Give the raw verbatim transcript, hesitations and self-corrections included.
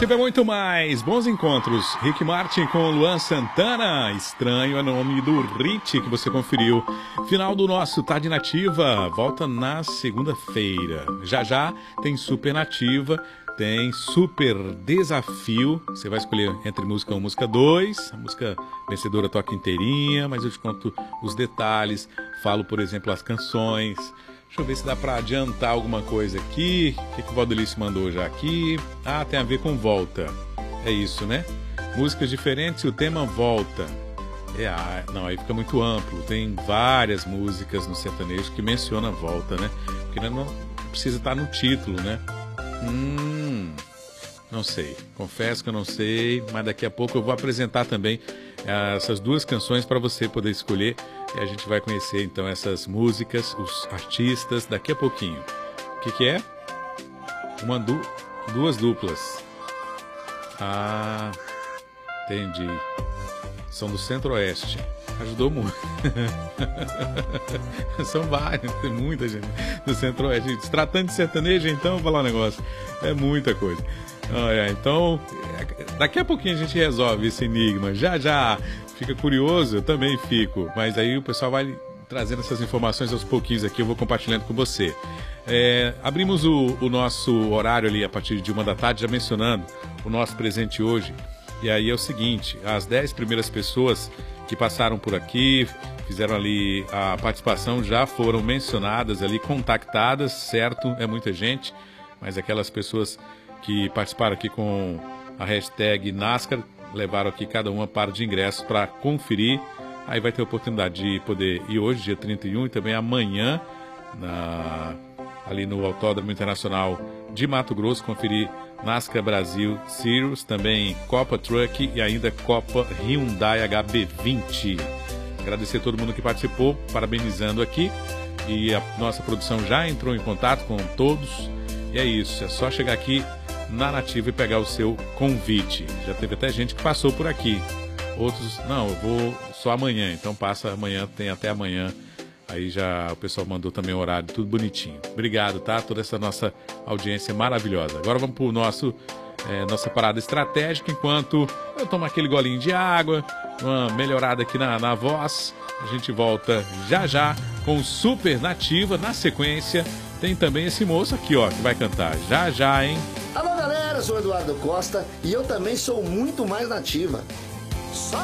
Nativa é muito mais. Bons encontros. Rick Martin com Luan Santana. Estranho é o nome do hit que você conferiu. Final do nosso Tarde Nativa. Volta na segunda-feira. Já já tem Super Nativa. Tem Super Desafio. Você vai escolher entre música um e música dois. A música vencedora toca inteirinha, mas eu te conto os detalhes. Falo, por exemplo, as canções. Deixa eu ver se dá pra adiantar alguma coisa aqui. O que, que o Valdelice mandou já aqui? Ah, tem a ver com volta. É isso, né? Músicas diferentes e o tema volta. É, ah, não, aí fica muito amplo. Tem várias músicas no sertanejo que mencionam volta, né? Porque não precisa estar no título, né? Hum, não sei. Confesso que eu não sei, mas daqui a pouco eu vou apresentar também essas duas canções para você poder escolher. E a gente vai conhecer então essas músicas, os artistas, daqui a pouquinho. O que, que é? Uma du... Duas duplas. Ah, entendi. São do Centro-Oeste. Ajudou muito. São vários, tem muita gente do Centro-Oeste. Se tratando de sertanejo, então, vou falar um negócio. É muita coisa. Ah, é, então, daqui a pouquinho a gente resolve esse enigma. Já, já. Fica curioso? Eu também fico. Mas aí o pessoal vai trazendo essas informações aos pouquinhos aqui. Eu vou compartilhando com você. É, abrimos o, o nosso horário ali a partir de uma da tarde, já mencionando o nosso presente hoje. E aí é o seguinte, as dez primeiras pessoas que passaram por aqui, fizeram ali a participação, já foram mencionadas ali, contactadas, certo? É muita gente, mas aquelas pessoas que participaram aqui com a hashtag NASCAR, levaram aqui cada uma par de ingressos para conferir. Aí vai ter a oportunidade de poder ir hoje, dia trinta e um, e também amanhã, na, ali no Autódromo Internacional de Mato Grosso, conferir NASCAR Brasil Series, também Copa Truck e ainda Copa Hyundai H B vinte. Agradecer a todo mundo que participou, parabenizando aqui. E a nossa produção já entrou em contato com todos. E é isso, é só chegar aqui na Nativa e pegar o seu convite. Já teve até gente que passou por aqui. Outros, não, eu vou só amanhã, então passa amanhã, tem até amanhã. Aí já o pessoal mandou também o horário, tudo bonitinho. Obrigado, tá? Toda essa nossa audiência maravilhosa. Agora vamos pro nosso, é, nossa parada estratégica, enquanto eu tomo aquele golinho de água, uma melhorada aqui na, na voz. A gente volta já já com Super Nativa. Na sequência, tem também esse moço aqui, ó, que vai cantar já já, hein? Alô, galera, eu sou o Eduardo Costa e eu também sou muito mais nativa. Só